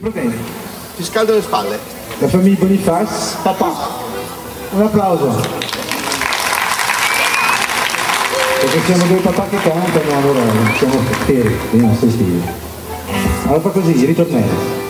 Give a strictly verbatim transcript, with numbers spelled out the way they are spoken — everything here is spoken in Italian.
Problemi. Ti scaldo le spalle. La famiglia Boniface. Papà. Un applauso. Perché siamo due papà che cantano, allora siamo feri, i nostri stili. Allora fa così, ritornello.